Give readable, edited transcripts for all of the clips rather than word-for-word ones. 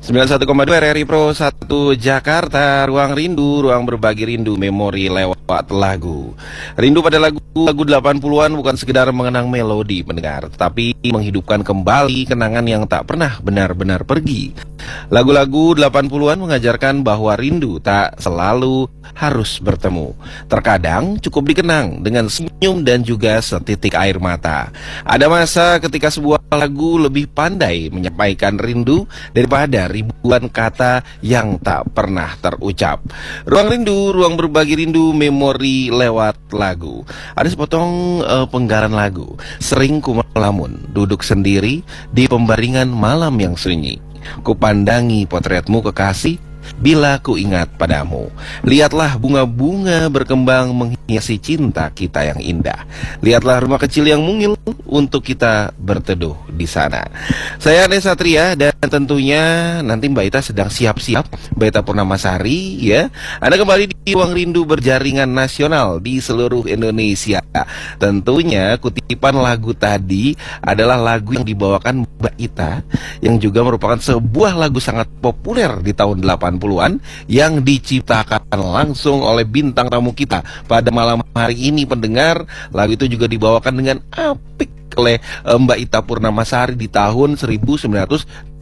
91,2 RRI Pro 1 Jakarta, Ruang Rindu, ruang berbagi rindu, memori lewat lagu. Rindu pada lagu 80-an bukan sekedar mengenang melodi pendengar, tetapi menghidupkan kembali kenangan yang tak pernah benar-benar pergi. Lagu-lagu 80-an mengajarkan bahwa rindu tak selalu harus bertemu. Terkadang cukup dikenang dengan senyum dan juga setitik air mata. Ada masa ketika sebuah lagu lebih pandai menyampaikan rindu daripada ribuan kata yang tak pernah terucap. Ruang Rindu, ruang berbagi rindu, memori lewat lagu. Ada sepotong penggalan lagu. Sering ku melamun, duduk sendiri di pembaringan malam yang sunyi. Kupandangi potretmu kekasih, bila ku ingat padamu. Lihatlah bunga-bunga berkembang menghiasi cinta kita yang indah. Lihatlah rumah kecil yang mungil untuk kita berteduh di sana. Saya Ane Satria dan tentunya nanti Mbak Ita sedang siap-siap. Mbak Ita Purnamasari ya. Anda kembali di Ruang Rindu berjaringan nasional di seluruh Indonesia. Tentunya kutipan lagu tadi adalah lagu yang dibawakan Mbak Ita, yang juga merupakan sebuah lagu sangat populer di tahun 80-an yang diciptakan langsung oleh bintang tamu kita pada malam hari ini pendengar. Lagu itu juga dibawakan dengan apik oleh Mbak Ita Purnamasari di tahun 1989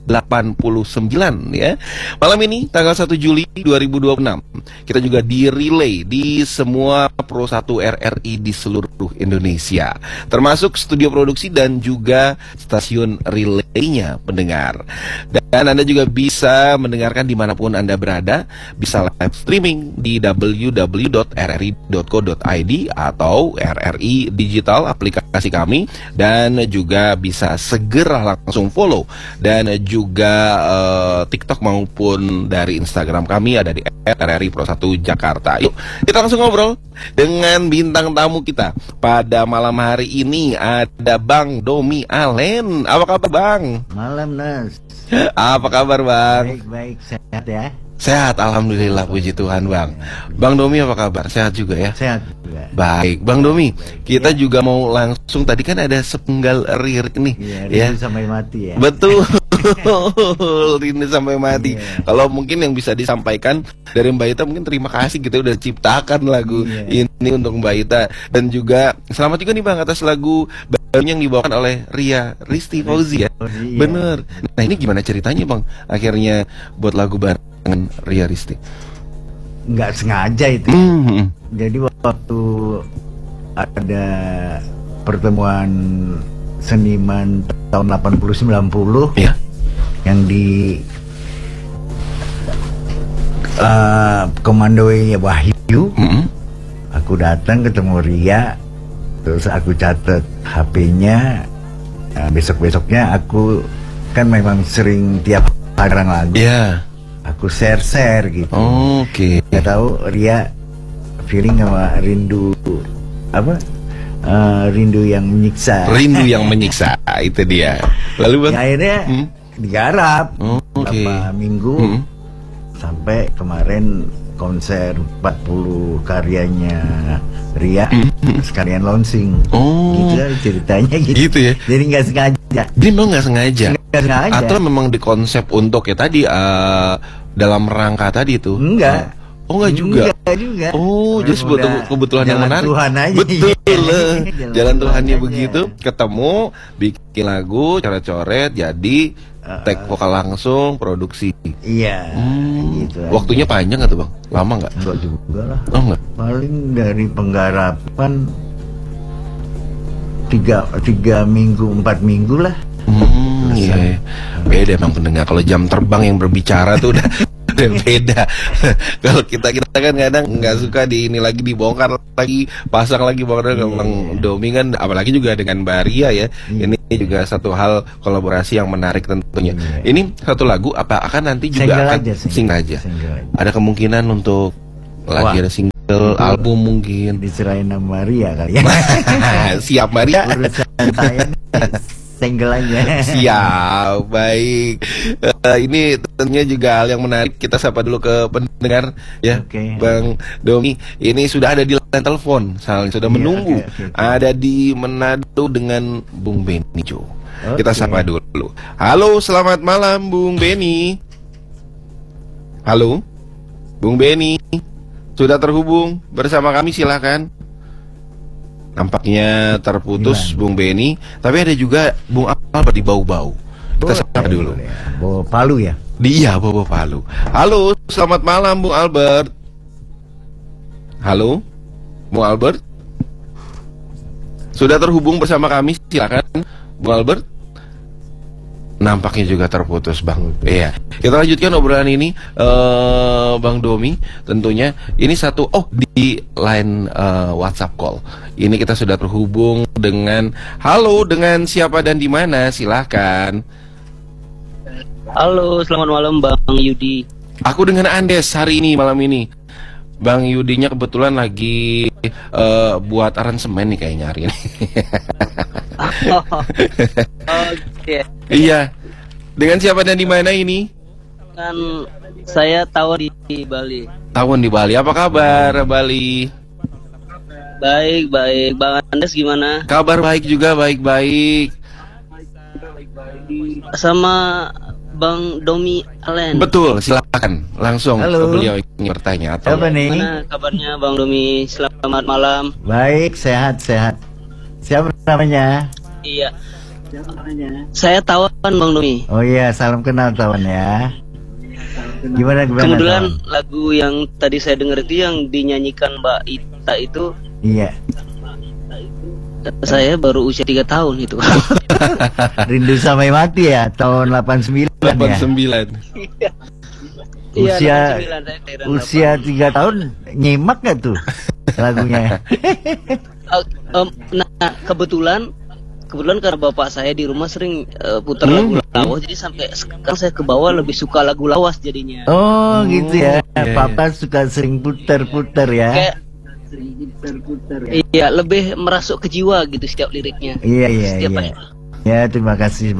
ya. Malam ini tanggal 1 Juli 2026 kita juga di-relay di semua Pro 1 RRI di seluruh Indonesia, termasuk studio produksi dan juga stasiun relaynya pendengar. Dan Anda juga bisa mendengarkan dimanapun Anda berada, bisa live streaming di www.rri.co.id atau RRI Digital aplikasi kami, dan juga bisa segera langsung follow dan juga TikTok maupun dari Instagram kami ada di RRI Pro 1 Jakarta. Yuk kita langsung ngobrol dengan bintang tamu kita pada malam hari ini. Ada Bang Domi Alen. Apa kabar Bang? Malam Nas. Apa kabar Bang? Baik, sehat ya? Sehat, alhamdulillah, puji Tuhan Bang. Bang Domi apa kabar? Sehat juga ya? Sehat juga. Baik, Bang Domi, kita juga mau langsung, tadi kan ada sepenggal lirik nih ya. Sampai mati ya. Betul. Rindu sampai mati. Kalau mungkin yang bisa disampaikan dari Mbak Ita, mungkin terima kasih kita udah ciptakan lagu ini untuk Mbak Ita. Dan juga selamat juga nih Bang atas lagu barunya yang dibawakan oleh Ria Risti Fauzi ya. Bener. Nah ini gimana ceritanya Bang akhirnya buat lagu barengan Ria Risti? Nggak sengaja itu. Jadi waktu ada pertemuan seniman tahun 80-90 ya, yang di komandoi Wahyu. Aku datang ketemu Ria, terus aku catat HP-nya. Besok-besoknya aku kan memang sering tiap barang lagu. Aku share gitu. Oke. Gak tahu Ria feeling sama rindu apa? Rindu yang menyiksa. Rindu yang menyiksa itu dia. Lalu Bang? Ya, akhirnya digarap beberapa minggu sampai kemarin konser 40 karyanya Ria sekalian launching. Gitu lah ceritanya gitu ya. Jadi nggak sengaja. Jadi memang nggak sengaja. Atau memang dikonsep untuk ya tadi dalam rangka tadi itu? Enggak. Oh enggak juga. Enggak juga. Oh, jadi sebuah kebetulan yang menarik. Tuhan aja. Betul. Jalan Tuhannya begitu, ketemu, bikin lagu, coret-coret, jadi tag vokal langsung, produksi. Iya. Gitu. Waktunya panjang nggak tuh Bang? Lama nggak? Enggak juga lah. Oh enggak. Paling dari penggarapan 3 minggu 4 minggu lah. Iya. Beda emang pendengar. Kalau jam terbang yang berbicara tuh udah beda. Kalau kita kan kadang nggak suka di ini lagi dibongkar lagi, pasang lagi bongkar. Bang Domi kan apalagi juga dengan Baria ya. Ini juga satu hal kolaborasi yang menarik tentunya. Ini satu lagu apa akan nanti juga single aja. Ada kemungkinan untuk lagi ada single album mungkin. Diserahin sama Maria kali ya. Siap Maria. Urusan saya single aja. Siap, baik. Ini tentunya juga hal yang menarik. Kita sapa dulu ke pendengar ya, Bang Domi. Ini sudah ada di line telepon, sudah menunggu. Ada di Manado dengan Bung Beni Jo. Kita sapa dulu. Halo, selamat malam Bung Beni. Halo, Bung Beni, sudah terhubung bersama kami, silakan. Nampaknya terputus Bung Beni, tapi ada juga Bung Albert di Bau-Bau. Kita sapa dulu. Bawa Palu ya? Dia Bobo Palu. Halo, selamat malam Bung Albert. Halo, Bung Albert. Sudah terhubung bersama kami, silakan Bung Albert. Nampaknya juga terputus, Bang. Iya. Kita lanjutkan obrolan ini, Bang Domi. Tentunya ini satu. Di line WhatsApp call. Ini kita sudah terhubung dengan. Halo, dengan siapa dan di mana? Silahkan. Halo, selamat malam Bang Yudi. Aku dengan Andes hari ini, malam ini. Bang Yudinya kebetulan lagi buat aransemen nih kayaknya hari ini. Oke. Iya. Dengan siapa dan di mana ini? Kan saya tahu di Bali. Tawon di Bali. Apa kabar Bali? Baik. Bang Andes gimana? Kabar baik juga, baik-baik. Sama Bang Domi Allen. Betul, silakan langsung Halo. ke beliau ingin bertanya atau Siapa nih? Gimana kabarnya Bang Domi? Selamat malam. Baik, sehat. Siapa namanya? Iya. Saya Tawan Bang Domi. Oh iya, salam kenal Tawan ya. Gimana Kebetulan Tawan? lagu yang tadi saya dengar itu yang dinyanyikan Mbak Ita itu, Iya. saya baru usia 3 tahun itu. Rindu sampai mati ya, tahun 89 ya. 89. Iya, Usia 3 tahun nyimak gak tuh lagunya? Nah, kebetulan karena bapak saya di rumah sering putar lagu lawas, jadi sampai sekarang saya ke bawah lebih suka lagu lawas jadinya. Oh gitu ya, iya. Papa suka sering puter-puter ya. Kayak iya, lebih merasuk ke jiwa gitu setiap liriknya. Iya. Setiap ayat. Ya, terima kasih.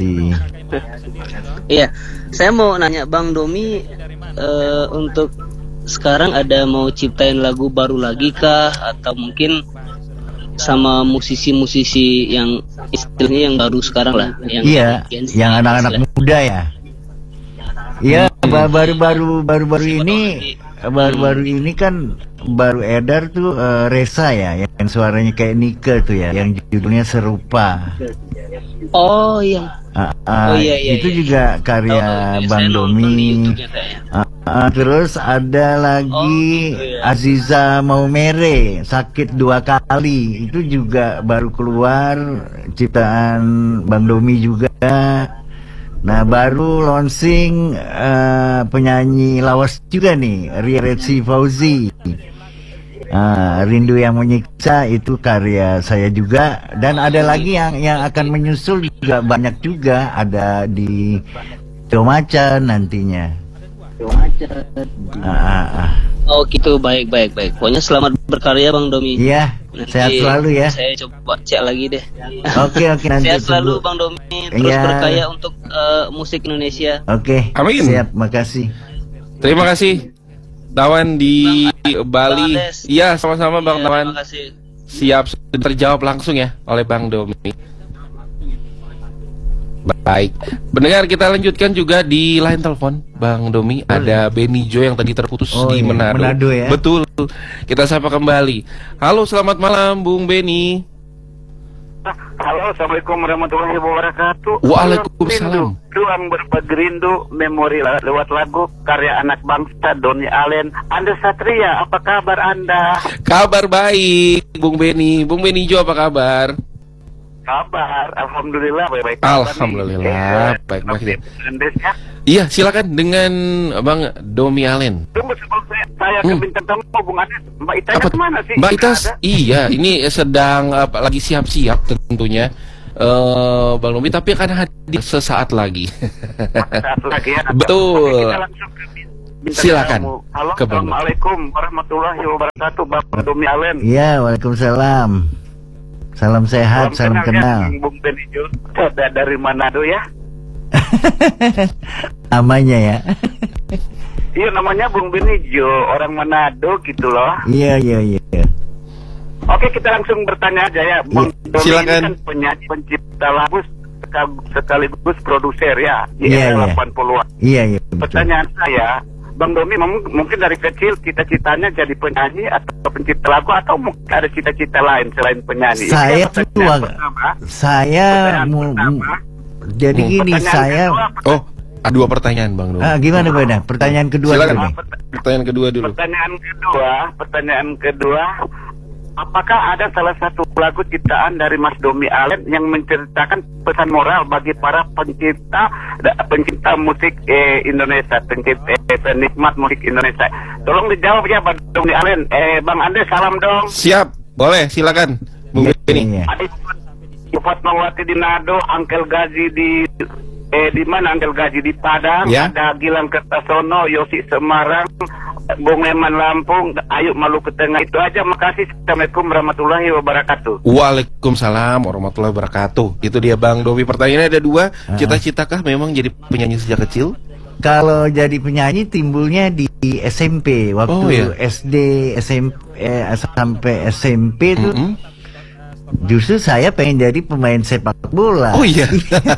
Iya, saya mau nanya Bang Domi, untuk sekarang ada mau ciptain lagu baru lagi kah, atau mungkin sama musisi-musisi yang istilahnya yang baru sekarang lah, yang Iya, Gen Z, yang anak-anak istilah. muda ya. Iya, baru-baru ini kan baru edar tuh Resa ya, yang suaranya kayak Nike tuh ya, yang judulnya Serupa. Oh iya. Iya, Itu iya. juga karya Saya Bang nonton di Domi. YouTube-nya kayaknya. Terus ada lagi iya. Aziza Maumere, Sakit 2 Kali. Itu juga baru keluar, ciptaan Bang Domi juga. Nah, baru launching penyanyi lawas juga nih, Resi Fauzi. Rindu yang Menyiksa itu karya saya juga, dan ada lagi yang akan menyusul juga, banyak juga, ada di Macan nantinya. Oh gitu, baik. Pokoknya selamat berkarya Bang Domi. Iya, Nanti sehat selalu ya. Saya coba cek lagi deh. Oke, nanti Sehat selalu tunggu. Bang Domi, terus Iya. berkarya untuk musik Indonesia. Oke, Amin. siap, makasih. Terima kasih Tawan di Bali. Andes. Iya, sama-sama Bang Iya, Tawan. terima kasih. Siap, sudah terjawab langsung ya oleh Bang Domi. Baik, pendengar, kita lanjutkan juga di line telepon Bang Domi. Ada Beni Jo yang tadi terputus Oh, di iya, Manado ya. Betul, kita sapa kembali. Halo, selamat malam Bung Beni. Halo, assalamualaikum warahmatullahi wabarakatuh. Waalaikumsalam. Ruang berbagi rindu, memori lewat lagu karya anak bangsa Doni Allen. Anda Satria, apa kabar Anda? Kabar baik Bung Beni. Bung Beni Jo, apa kabar? Kabar, alhamdulillah baik-baik. Alhamdulillah, baik-baik. Andes ya. Iya, silakan dengan Bang Domi Allen. Tunggu sebelum saya ke bintang tamu, Bung Andes. Mbak Ita Apa tuh? kemana sih? Mbak Ita, Nggak ada. iya, ini sedang lagi siap-siap tentunya. Bang Domi, tapi akan hadir sesaat lagi. Saat lagi ya. Betul. Oke, kita langsung ke bintang Silakan. tamu. Halo, Ke Bang Domi. assalamualaikum warahmatullahi wabarakatuh, Bapak Domi Allen. Iya, waalaikumsalam. Salam sehat, salam kenal. Ya, Bung Beni Jo, dari Manado ya. Namanya ya. Iya, namanya Bung Beni Jo, orang Manado gitu loh. Iya. Oke, kita langsung bertanya aja ya. Bang Domi silakan. ini kan penyanyi, pencipta lagu sekaligus produser ya di Iya, era iya. 80-an. Iya, betul. Pertanyaan saya, Bang Domi mungkin dari kecil cita-citanya jadi penyanyi atau pencipta lagu atau mungkin ada cita-cita lain selain penyanyi? Saya tuh jadi gini, saya dua pertanyaan Bang Domi. gimana Bang? Pertanyaan kedua Silakan. dulu. Pertanyaan kedua dulu. Pertanyaan kedua, apakah ada salah satu lagu ciptaan dari Mas Domi Allen yang menceritakan pesan moral bagi para pencinta musik Indonesia, penikmat musik Indonesia? Tolong dijawab ya Bang Domi Allen. Bang Ande salam dong. Siap, boleh, silakan. Bung Beni. Iya. Fatmawati di Nado, Angkel Gaji di mana Angkel Gaji di Padang, Ya. ada Gilang Kertasono, Yosi Semarang, Bung Leman Lampung, Ayu Maluku Tengah. Itu aja, makasih. Assalamualaikum warahmatullahi wabarakatuh. Waalaikumsalam warahmatullahi wabarakatuh. Itu dia Bang Domi. Pertanyaannya ada dua. Cita-citakah memang jadi penyanyi sejak kecil? Kalau jadi penyanyi timbulnya di SMP waktu iya. SD, SMP sampai SMP tuh. Justru saya pengen jadi pemain sepak bola. Oh iya.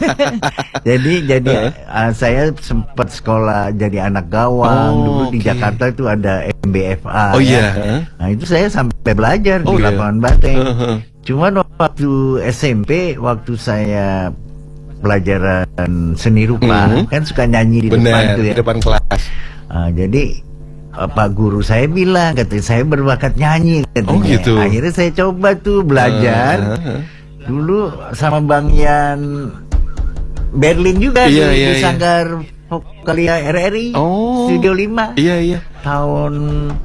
jadi saya sempat sekolah jadi anak gawang. Dulu di Jakarta itu ada MBFA. Oh ya. iya. Nah itu saya sampai belajar di lapangan Banteng. Cuman waktu SMP, waktu saya pelajaran seni rupa, kan suka nyanyi di depan tuh ya. Di depan kelas. Jadi Pak guru saya bilang, katanya saya berbakat nyanyi katanya. Oh gitu. Akhirnya saya coba tuh belajar. Dulu sama Bang Yan Berlin juga di Sanggar Vokalia RRI, Studio 5. Iya. Tahun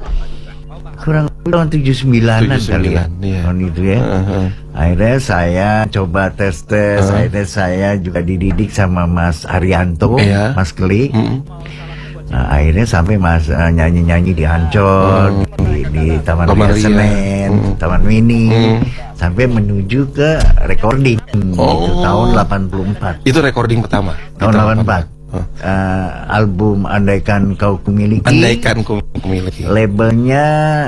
kurang tahun 79-an kali ya. Tahun itu ya. Akhirnya saya coba tes. Akhirnya saya juga dididik sama Mas Arianto, Mas Keli. Nah, akhirnya sampai Mas nyanyi-nyanyi di Ancol, di Taman Raya Senen, Taman Mini, sampai menuju ke recording itu tahun 84. Itu recording pertama. Tahun 84. Album Andaikan Kau Kumiliki. Andaikan Kau Kumiliki. Labelnya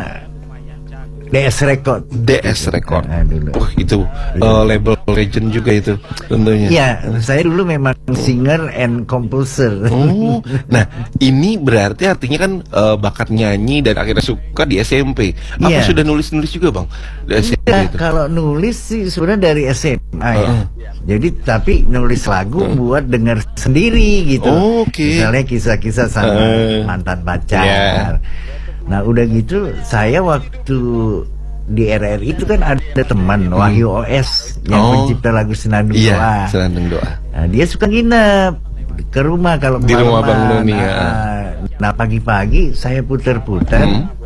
DS Record. DS Record. Dulu. Itu label legend juga itu tentunya. Iya, saya dulu memang singer and composer. Nah ini berarti artinya kan bakat nyanyi dan akhirnya suka di SMP. Apa sudah nulis-nulis juga Bang? Di SMP itu? Kalau nulis sih sebenarnya dari SMA ya. Jadi tapi nulis lagu buat denger sendiri gitu. Misalnya kisah-kisah sama mantan pacar. Nah udah gitu saya waktu di RRI itu kan ada teman Wahyu OS yang pencipta lagu Senandung Doa. Senandung Doa. Nah, dia suka nginep ke rumah kalau di rumah Bang Domi ya. Nah pagi-pagi saya putar-putar.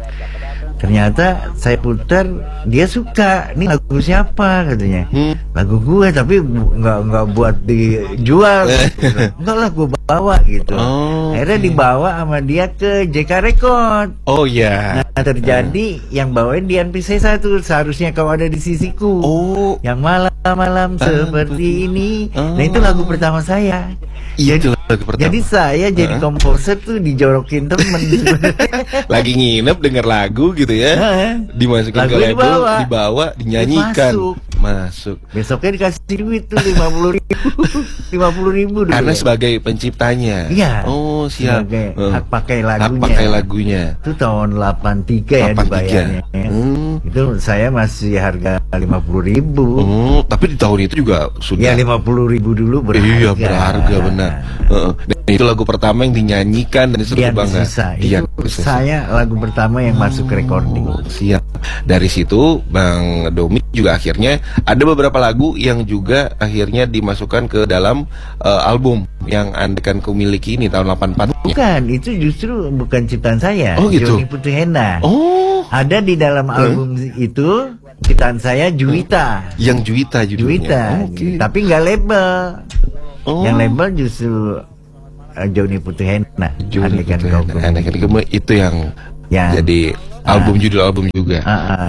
Ternyata saya putar, dia suka. Ini lagu siapa katanya? Lagu gue tapi nggak buat dijual. Enggak lah, gue bawa gitu. Akhirnya dibawa sama dia ke JK Record. Oh iya. Nah terjadi yang bawain Dian Piscesa tuh, Seharusnya Kau Ada di Sisiku. Yang malam-malam seperti ini. Nah itu lagu pertama saya. Jadi saya jadi komposer tuh dijorokin temen. Lagi nginep denger lagu gitu ya, dimasukin ke label, dibawa, dinyanyikan, masuk. Besoknya dikasih duit tuh 50.000 dulu. Karena ya. sebagai penciptanya. Iya. Oh siap. Sebagai hak pakai lagunya. Hak pakai lagunya. Itu tahun 83 ya dibayarnya. Itu saya masih harga 50.000. Tapi di tahun itu juga sudah. Ya 50.000 dulu berharga. Iya berharga benar. Dan itu lagu pertama yang dinyanyikan dan seru banget. Itu saya lagu pertama yang masuk ke recording. Siap. Dari situ Bang Domi juga akhirnya ada beberapa lagu yang juga akhirnya dimasukkan ke dalam album yang Andaikan Ku Miliki ini tahun 84. Bukan, itu justru bukan ciptaan saya. Oh gitu. Joni Putihena. Ada di dalam album itu ciptaan saya Juwita. Yang Juwita judulnya. Tapi nggak label. Yang label justru Joni Putihena. Andaikan Kau itu yang jadi album judul album juga.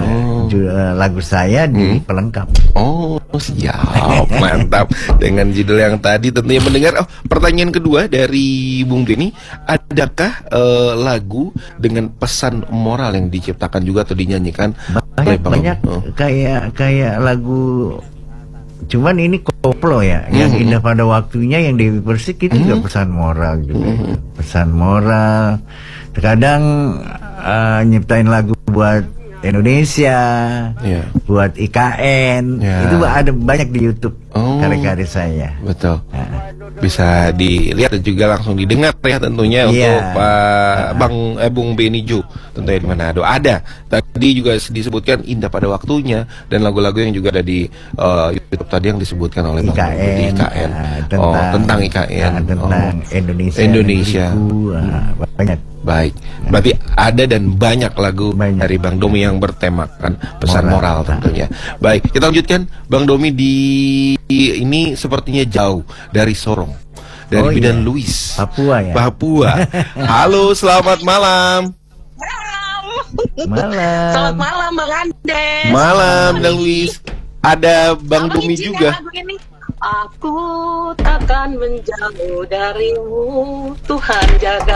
Lagu saya di pelengkap. Siap, mantap. Dengan judul yang tadi tentunya mendengar. Pertanyaan kedua dari Bung Beni, adakah lagu dengan pesan moral yang diciptakan juga atau dinyanyikan? Banyak kayak lagu Cuman ini koplo ya, yang indah pada waktunya, yang Dewi Persik itu juga pesan moral juga. Pesan moral. Terkadang nyiptain lagu buat Indonesia, buat IKN, itu ada banyak di YouTube karya-karya saya. Betul. Bisa dilihat dan juga langsung didengar ya tentunya untuk Bung Benny Jo tentunya di Manado. Ada tadi juga disebutkan indah pada waktunya, dan lagu-lagu yang juga ada di YouTube tadi yang disebutkan oleh Bang IKN, IKN. Tentang IKN, tentang Indonesia. Banyak. Baik, berarti ada dan banyak lagu dari Bang Domi yang bertemakan pesan moral tentunya. Baik, kita lanjutkan. Bang Domi di ini sepertinya jauh dari Sorong, dari Bidan Luis, Papua ya. Papua. Halo, selamat malam. Malam. Selamat malam Bang Andes. Malam, Bidan Luis. Ada Bang Domi juga. Aku takkan menjauh darimu, Tuhan jaga